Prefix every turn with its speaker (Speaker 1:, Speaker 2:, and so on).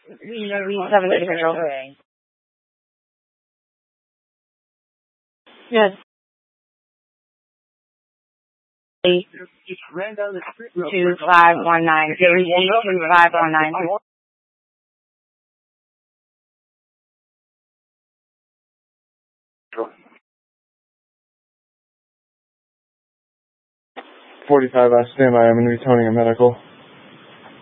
Speaker 1: Yes. 2519.
Speaker 2: 45, stand by. I'm going to be toning a medical.